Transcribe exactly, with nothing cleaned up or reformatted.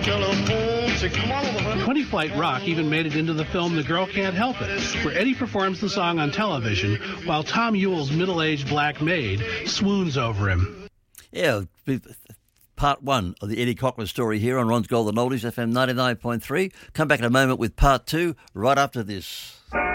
twenty Flight Rock even made it into the film The Girl Can't Help It, where Eddie performs the song on television while Tom Ewell's middle-aged black maid swoons over him. Yeah, part one of the Eddie Cochran story here on Ron's Golden Oldies, F M ninety-nine point three. Come back in a moment with part two right after this.